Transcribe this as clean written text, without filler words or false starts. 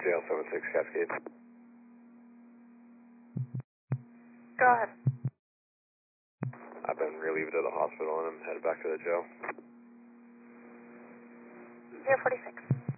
Jail 76 Cascade. Go ahead. I've been relieved at the hospital and I'm headed back to the jail. 046.